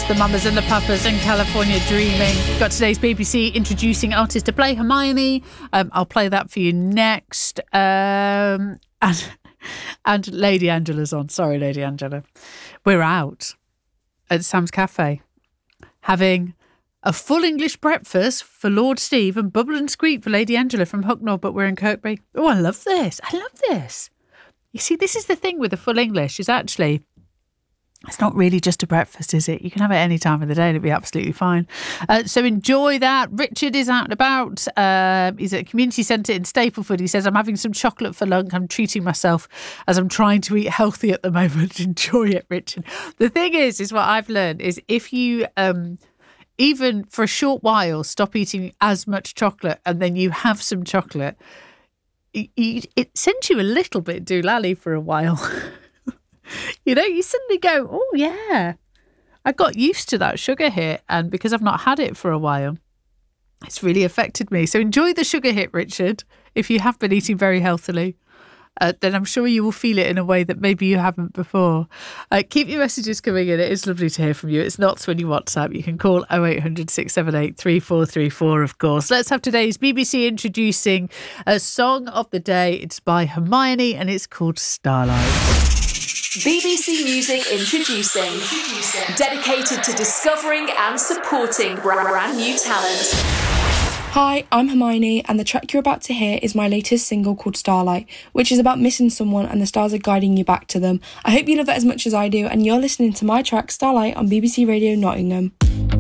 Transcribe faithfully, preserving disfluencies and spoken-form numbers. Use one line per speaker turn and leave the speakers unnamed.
the Mamas and the Papas and California Dreaming. Got today's B B C introducing artist to play, Hermione. Um, I'll play that for you next. Um, and, and Lady Angela's on. Sorry, Lady Angela. We're out at Sam's Cafe having a full English breakfast for Lord Steve and Bubble and Squeak for Lady Angela from Hucknall, but we're in Kirkby. Oh, I love this. I love this. You see, this is the thing with the full English is actually... it's not really just a breakfast, is it? You can have it any time of the day and it'll be absolutely fine. Uh, so enjoy that. Richard is out and about. Uh, he's at a community centre in Stapleford. He says, I'm having some chocolate for lunch. I'm treating myself as I'm trying to eat healthy at the moment. Enjoy it, Richard. The thing is, is what I've learned is if you, um, even for a short while, stop eating as much chocolate and then you have some chocolate, it, it sends you a little bit doolally for a while. You know, you suddenly go, oh, yeah, I got used to that sugar hit. And because I've not had it for a while, it's really affected me. So enjoy the sugar hit, Richard. If you have been eating very healthily, uh, then I'm sure you will feel it in a way that maybe you haven't before. Uh, keep your messages coming in. It is lovely to hear from you. It's not when you WhatsApp. You can call oh eight hundred, six seven eight, three four three four, of course. Let's have today's B B C introducing a song of the day. It's by Hermione and it's called Starlight.
B B C Music introducing, introducing, dedicated to discovering and supporting brand new talent.
Hi, I'm Hermione, and the track you're about to hear is my latest single called Starlight, which is about missing someone and the stars are guiding you back to them. I hope you love it as much as I do, and you're listening to my track Starlight on B B C Radio Nottingham.